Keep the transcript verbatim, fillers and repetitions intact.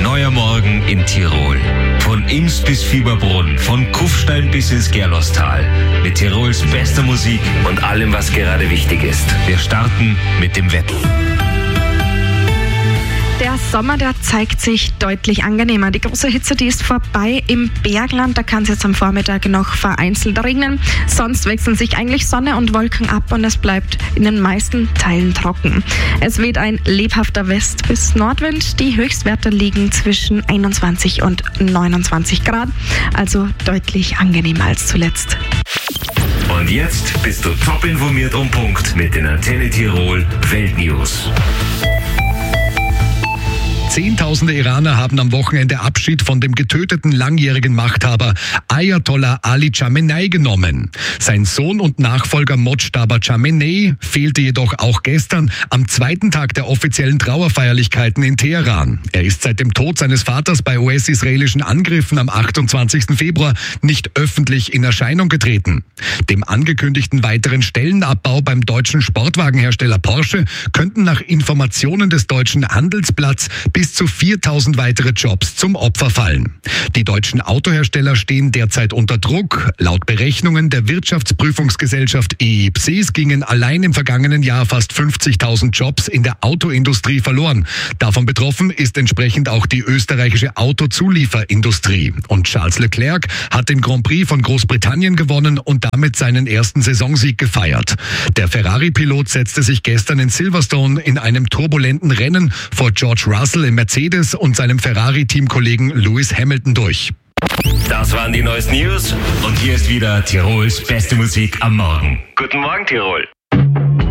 neuer Morgen in Tirol. Von Imst bis Fieberbrunn, von Kufstein bis ins Gerlostal. Mit Tirols bester Musik und allem, was gerade wichtig ist. Wir starten mit dem Wetter. Der Sommer, der zeigt sich deutlich angenehmer. Die große Hitze, die ist vorbei im Bergland. Da kann es jetzt am Vormittag noch vereinzelt regnen. Sonst wechseln sich eigentlich Sonne und Wolken ab und es bleibt in den meisten Teilen trocken. Es weht ein lebhafter West- bis Nordwind. Die Höchstwerte liegen zwischen einundzwanzig und neunundzwanzig Grad. Also deutlich angenehmer als zuletzt. Und jetzt bist du top informiert um Punkt mit den Antenne Tirol Weltnews. Zehntausende Iraner haben am Wochenende Abschied von dem getöteten langjährigen Machthaber Ayatollah Ali Khamenei genommen. Sein Sohn und Nachfolger Mojtaba Khamenei fehlte jedoch auch gestern am zweiten Tag der offiziellen Trauerfeierlichkeiten in Teheran. Er ist seit dem Tod seines Vaters bei U S-israelischen Angriffen am achtundzwanzigsten Februar nicht öffentlich in Erscheinung getreten. Dem angekündigten weiteren Stellenabbau beim deutschen Sportwagenhersteller Porsche könnten nach Informationen des Deutschen Handelsblatts bis zu viertausend weitere Jobs zum Opfer fallen. Die deutschen Autohersteller stehen derzeit unter Druck. Laut Berechnungen der Wirtschaftsprüfungsgesellschaft E Y P S gingen allein im vergangenen Jahr fast fünfzigtausend Jobs in der Autoindustrie verloren. Davon betroffen ist entsprechend auch die österreichische Autozulieferindustrie. Und Charles Leclerc hat den Grand Prix von Großbritannien gewonnen und damit seinen ersten Saisonsieg gefeiert. Der Ferrari-Pilot setzte sich gestern in Silverstone in einem turbulenten Rennen vor George Russell im Mercedes und seinem Ferrari-Teamkollegen Lewis Hamilton durch. Das waren die neuesten News und hier ist wieder Tirols beste Musik am Morgen. Guten Morgen, Tirol.